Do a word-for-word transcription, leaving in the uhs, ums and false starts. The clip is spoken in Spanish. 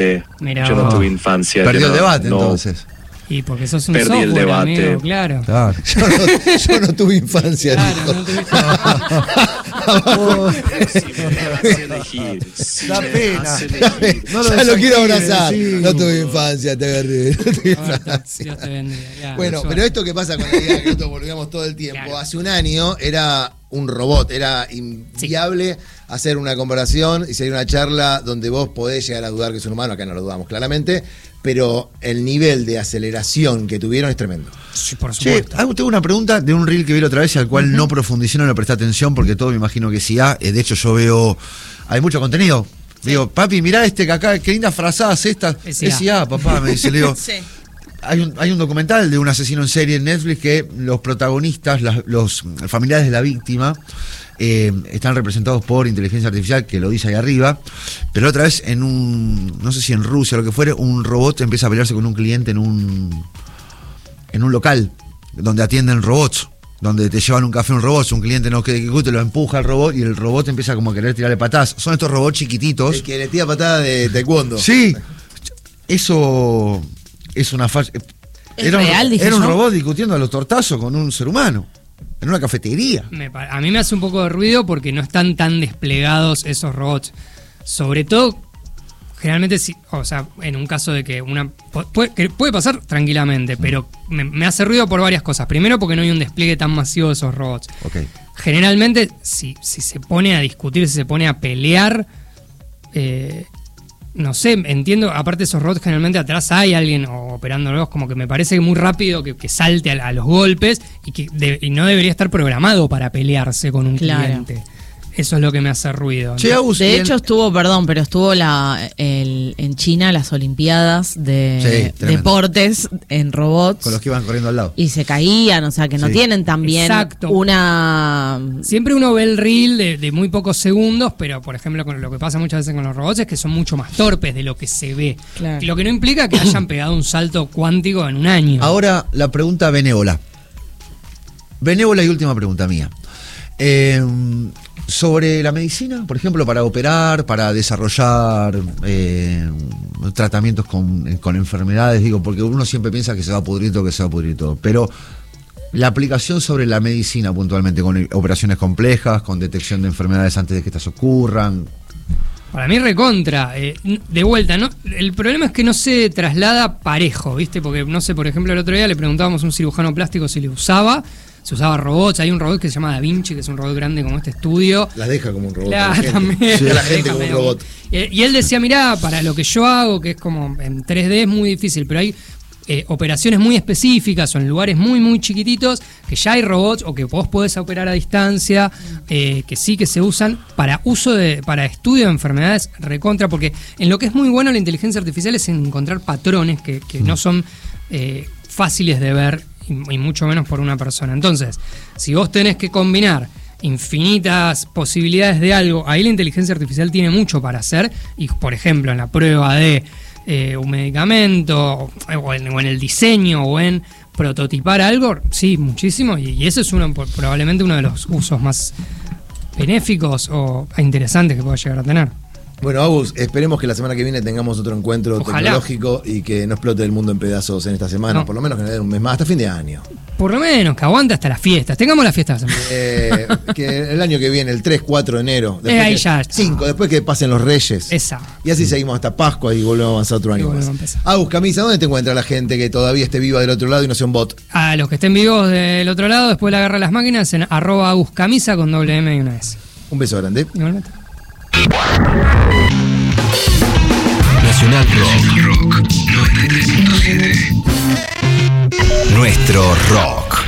Mirá yo no vos. tuve infancia. Perdió yo el no- debate no- entonces. Y porque sos un Perdí software, el debate. amigo, claro. Claro. Yo no, yo no tuve infancia. Claro, dijo. no tuviste- Abajo. Sí, me hace elegir. Sí, Da me pena. hace elegir. No Ya lo quiero desactives, abrazar. sí. No tuve infancia, te agarré. No tuve Ahora, infancia. Dios te bendiga. Claro, Bueno, suerte. pero esto que pasa con la idea que nosotros volvíamos todo el tiempo, Claro. hace un año era un robot, era inviable hacer una comparación y sería una charla donde vos podés llegar a dudar que es un humano, acá no lo dudamos claramente, pero el nivel de aceleración que tuvieron es tremendo. Sí, por Che, supuesto. hago- tengo una pregunta de un reel que vi la otra vez y al cual no profundicé, no le presté atención porque todo me imagino que sí ha. De hecho, yo veo. Hay mucho contenido. Digo, papi, mirá este que acá, qué lindas frazadas estas. S I A. S I A, papá, me dice, le digo. Sí. Hay un, hay un documental de un asesino en serie en Netflix que los protagonistas, las- los familiares de la víctima, eh, están representados por inteligencia artificial, que lo dice ahí arriba, pero otra vez en un, no sé si en Rusia o lo que fuere, un robot empieza a pelearse con un cliente en un en un local donde atienden robots, donde te llevan un café un robot, un cliente no que te lo empuja al robot y el robot empieza como a querer tirarle patadas. Son estos robots chiquititos. El que le tira patada de taekwondo. Sí, eso es una falla. ¿Es Era, real, un, dije era un yo? robot discutiendo a los tortazos con un ser humano en una cafetería. Me pa- a mí me hace un poco de ruido porque no están tan desplegados esos robots. Sobre todo, generalmente, si, o sea, en un caso de que una. Puede, que puede pasar tranquilamente, pero me, me hace ruido por varias cosas. Primero, porque no hay un despliegue tan masivo de esos robots. Ok. Generalmente, si, si se pone a discutir, si se pone a pelear, eh, no sé, entiendo, aparte de esos robots, generalmente atrás hay alguien operándolos, como que me parece muy rápido que, que salte a, a los golpes y que de- y no debería estar programado para pelearse con un Claro. cliente. Eso es lo que me hace ruido. Che, Agus, De bien. hecho estuvo, perdón, pero estuvo la el, en China las Olimpiadas de Sí, tremendo. deportes en robots Con los que iban corriendo al lado. y se caían, o sea que no Sí. tienen también Exacto. una... Siempre uno ve el reel de, de muy pocos segundos, pero por ejemplo con lo que pasa muchas veces con los robots es que son mucho más torpes de lo que se ve. Claro. Lo que no implica que hayan pegado un salto cuántico en un año. Ahora la pregunta benévola. Benévola y última pregunta mía. Eh, sobre la medicina, por ejemplo, para operar, para desarrollar eh, tratamientos con, con enfermedades, digo, porque uno siempre piensa que se va a pudrir todo, que se va a pudrir todo, pero la aplicación sobre la medicina puntualmente, con operaciones complejas, con detección de enfermedades antes de que estas ocurran. Para mí recontra, eh, de vuelta, ¿no? El problema es que no se traslada parejo, ¿viste? Porque, no sé, por ejemplo, el otro día le preguntábamos a un cirujano plástico si le usaba, se usaba robots, hay un robot que se llama Da Vinci, que es un robot grande como este estudio. Las deja como un robot. Claro, a la gente. también. Sí, a la Las gente deja como un medio- robot. Y, y él decía, mirá, para lo que yo hago, que es como en tres D es muy difícil, pero hay eh, operaciones muy específicas o en lugares muy, muy chiquititos, que ya hay robots o que vos podés operar a distancia, eh, que sí que se usan para uso de, para estudio de enfermedades recontra, porque en lo que es muy bueno la inteligencia artificial es en encontrar patrones que, que no son eh, fáciles de ver y, y mucho menos por una persona. Entonces, si vos tenés que combinar infinitas posibilidades de algo, ahí la inteligencia artificial tiene mucho para hacer y, por ejemplo, en la prueba de eh, un medicamento o en, o en el diseño o en prototipar algo, sí, muchísimo, y, y ese es uno por- probablemente uno de los usos más benéficos o interesantes que pueda llegar a tener. Bueno, Agus, esperemos que la semana que viene tengamos otro encuentro Ojalá. tecnológico y que no explote el mundo en pedazos en esta semana, No. por lo menos que nos den un mes más, hasta fin de año. Por lo menos que aguante hasta las fiestas. Tengamos las fiestas. Eh, que el año que viene, el tres, cuatro de enero, después Eh, ahí que- ya está. cinco, después que pasen los Reyes. Esa. Y así seguimos hasta Pascua y volvemos a avanzar otro Y año volvemos más. a empezar. Agus, Camisa, ¿dónde te encuentra la gente que todavía esté viva del otro lado y no sea un bot? A los que estén vivos del otro lado, después la agarra las máquinas en arroba aguscamisa con doble M y una S. Un beso grande. Igualmente. Nacional Rock. Rock noventa y tres punto siete. Nuestro rock.